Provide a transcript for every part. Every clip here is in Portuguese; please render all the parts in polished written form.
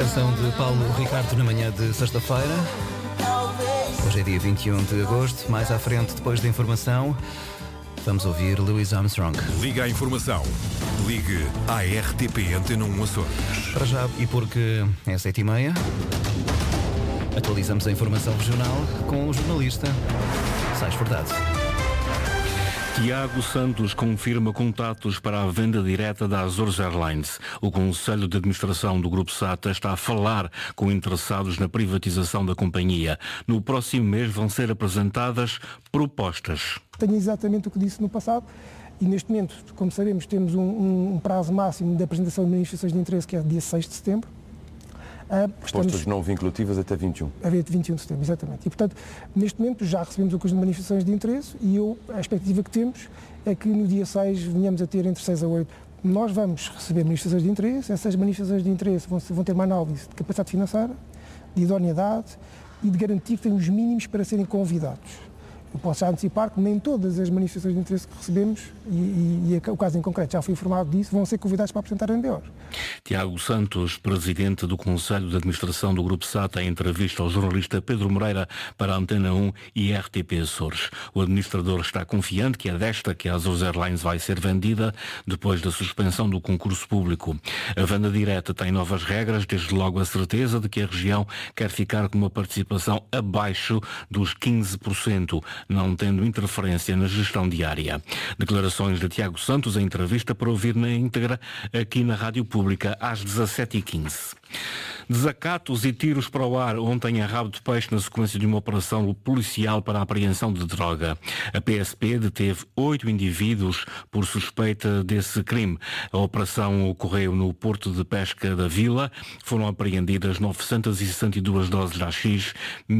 Informação de Paulo Ricardo na manhã de sexta-feira. Hoje é dia 21 de agosto. Mais à frente, depois da informação, vamos ouvir Louis Armstrong. Liga à informação. Ligue à RTP Antena 1 Açores. Para já, e porque é 7h30, atualizamos a informação regional com o jornalista Sais Verdade. Tiago Santos confirma contatos para a venda direta da Azores Airlines. O Conselho de Administração do Grupo SATA está a falar com interessados na privatização da companhia. No próximo mês vão ser apresentadas propostas. Tenho exatamente o que disse no passado e neste momento, como sabemos, temos um prazo máximo de apresentação de manifestações de interesse que é dia 6 de setembro. Propostas não vinculativas até 21. A 21 de setembro, exatamente. E, portanto, neste momento já recebemos o conjunto de manifestações de interesse e a expectativa que temos é que no dia 6 venhamos a ter entre 6 a 8. Nós vamos receber manifestações de interesse, essas manifestações de interesse vão ter uma análise de capacidade financeira, de idoneidade e de garantir que têm os mínimos para serem convidados. Eu posso já antecipar que nem todas as manifestações de interesse que recebemos, e o caso em concreto já fui informado disso, vão ser convidados para apresentar MBOs. Tiago Santos, presidente do Conselho de Administração do Grupo SATA, em entrevista ao jornalista Pedro Moreira para a Antena 1 e RTP Açores. O administrador está confiante que é desta que a Azores Airlines vai ser vendida depois da suspensão do concurso público. A venda direta tem novas regras, desde logo a certeza de que a região quer ficar com uma participação abaixo dos 15%. Não tendo interferência na gestão diária. Declarações de Tiago Santos em entrevista para ouvir na íntegra aqui na Rádio Pública às 17h15. Desacatos e tiros para o ar ontem a rabo de peixe na sequência de uma operação policial para a apreensão de droga. A PSP deteve 8 indivíduos por suspeita desse crime. A operação ocorreu no Porto de Pesca da Vila. Foram apreendidas 962 doses de AX,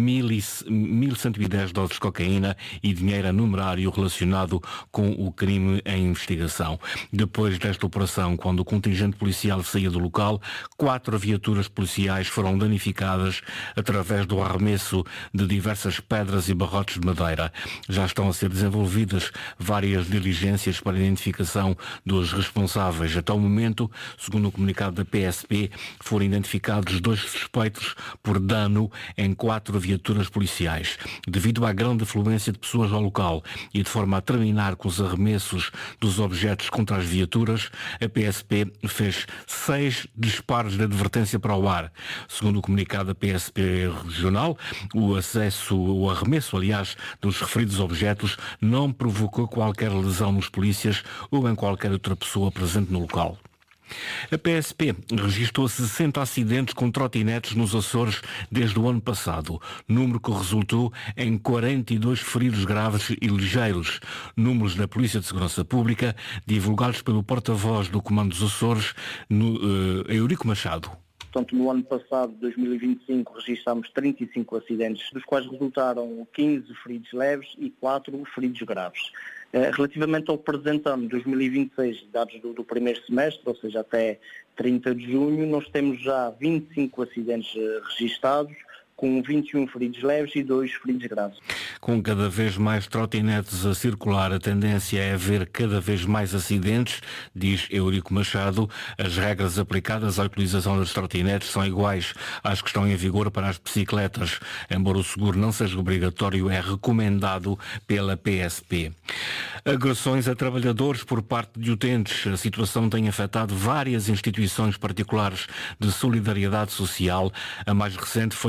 1.110 doses de cocaína e dinheiro a numerário relacionado com o crime em investigação. Depois desta operação, quando o contingente policial saía do local, 4 viaturas policiais foram danificadas através do arremesso de diversas pedras e barrotes de madeira. Já estão a ser desenvolvidas várias diligências para a identificação dos responsáveis. Até o momento, segundo o comunicado da PSP, foram identificados 2 suspeitos por dano em 4 viaturas policiais. Devido à grande afluência de pessoas ao local e de forma a terminar com os arremessos dos objetos contra as viaturas, a PSP fez 6 disparos de advertência para o ar. Segundo o comunicado da PSP regional, o arremesso, aliás, dos referidos objetos não provocou qualquer lesão nos polícias ou em qualquer outra pessoa presente no local. A PSP registrou 60 acidentes com trotinetes nos Açores desde o ano passado, número que resultou em 42 feridos graves e ligeiros. Números da Polícia de Segurança Pública, divulgados pelo porta-voz do Comando dos Açores, Eurico Machado. Portanto, no ano passado, 2025, registámos 35 acidentes, dos quais resultaram 15 feridos leves e 4 feridos graves. Relativamente ao presente ano, 2026, dados do primeiro semestre, ou seja, até 30 de junho, nós temos já 25 acidentes registados, com 21 feridos leves e 2 feridos graves. Com cada vez mais trotinetes a circular, a tendência é haver cada vez mais acidentes, diz Eurico Machado. As regras aplicadas à utilização das trotinetes são iguais às que estão em vigor para as bicicletas. Embora o seguro não seja obrigatório, é recomendado pela PSP. Agressões a trabalhadores por parte de utentes. A situação tem afetado várias instituições particulares de solidariedade social. A mais recente foi